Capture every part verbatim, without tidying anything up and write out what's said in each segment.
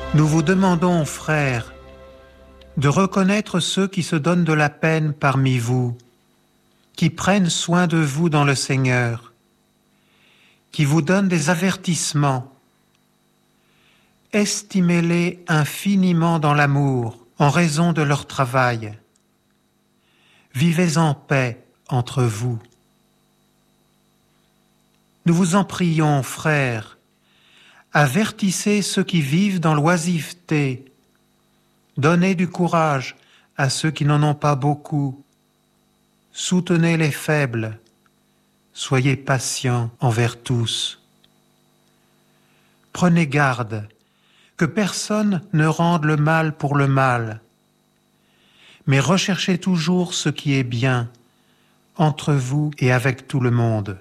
Nous vous demandons, frères, de reconnaître ceux qui se donnent de la peine parmi vous, qui prennent soin de vous dans le Seigneur, qui vous donnent des avertissements. Estimez-les infiniment dans l'amour en raison de leur travail. Vivez en paix entre vous. Nous vous en prions, frères, avertissez ceux qui vivent dans l'oisiveté, donnez du courage à ceux qui n'en ont pas beaucoup, soutenez les faibles, soyez patients envers tous. Prenez garde que personne ne rende le mal pour le mal, mais recherchez toujours ce qui est bien entre vous et avec tout le monde.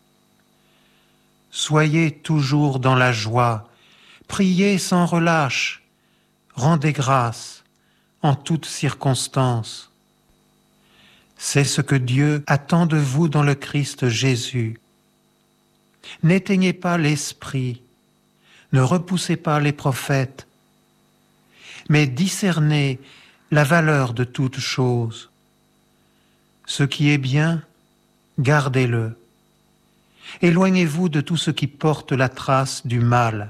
Soyez toujours dans la joie, priez sans relâche, rendez grâce en toutes circonstances. C'est ce que Dieu attend de vous dans le Christ Jésus. N'éteignez pas l'esprit, ne repoussez pas les prophètes, mais discernez la valeur de toutes choses. Ce qui est bien, gardez-le. Éloignez-vous de tout ce qui porte la trace du mal.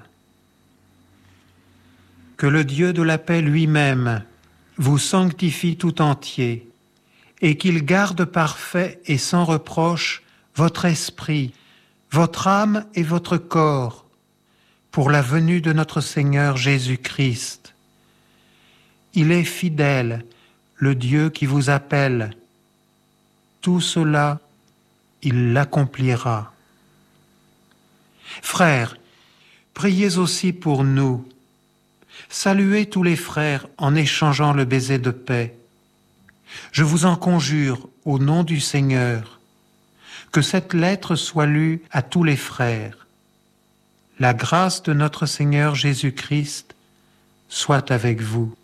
Que le Dieu de la paix lui-même vous sanctifie tout entier, et qu'il garde parfait et sans reproche votre esprit, votre âme et votre corps, pour la venue de notre Seigneur Jésus-Christ. Il est fidèle, le Dieu qui vous appelle. Tout cela, il l'accomplira. Frères, priez aussi pour nous. Saluez tous les frères en échangeant le baiser de paix. Je vous en conjure, au nom du Seigneur, que cette lettre soit lue à tous les frères. La grâce de notre Seigneur Jésus-Christ soit avec vous.